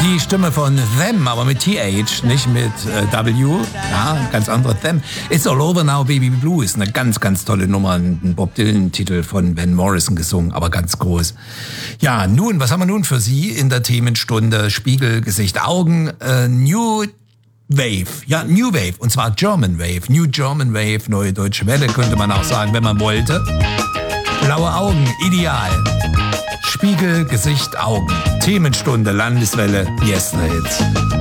Die Stimme von Them, aber mit TH, nicht mit W. Ja, ganz andere Them. It's All Over Now, Baby Blue ist eine ganz, ganz tolle Nummer. Ein Bob Dylan-Titel von Van Morrison gesungen, aber ganz groß. Ja, nun, was haben wir nun für Sie in der Themenstunde? Spiegel, Gesicht, Augen, New Wave. Ja, New Wave. Und zwar German Wave. New German Wave, neue deutsche Welle, könnte man auch sagen, wenn man wollte. Blaue Augen, ideal. Spiegel, Gesicht, Augen. Themenstunde, Landeswelle, Yesterday Hits.